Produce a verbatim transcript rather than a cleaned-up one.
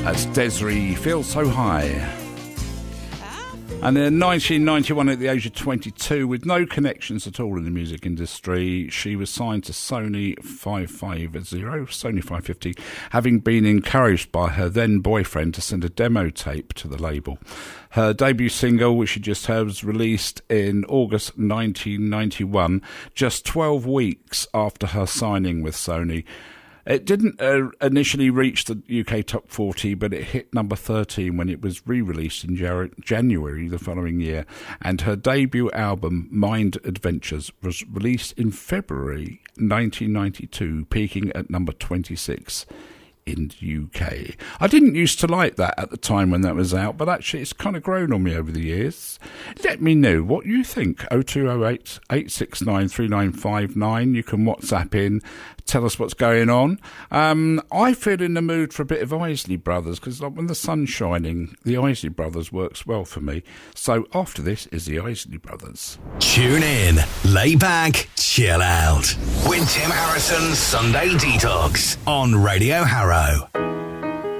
That's Desiree, Feel So High. And in nineteen ninety-one, at the age of twenty-two, with no connections at all in the music industry, she was signed to Sony five fifty, Sony five fifty, having been encouraged by her then boyfriend to send a demo tape to the label. Her debut single, which you just heard, was released in August nineteen ninety-one, just twelve weeks after her signing with Sony. It didn't uh, initially reach the U K top forty, but it hit number thirteen when it was re-released in Jar- January the following year. And her debut album, Mind Adventures, was released in February nineteen ninety-two, peaking at number twenty-six in the U K. I didn't used to like that at the time when that was out, but actually it's kind of grown on me over the years. Let me know what you think. oh two oh eight, eight six nine, three nine five nine. You can WhatsApp in, tell us what's going on. Um, I feel in the mood for a bit of Isley Brothers, because like when the sun's shining, the Isley Brothers works well for me. So after this is the Isley Brothers. Tune in, lay back, chill out with Tim Harrison's Sunday Detox on Radio Harrow.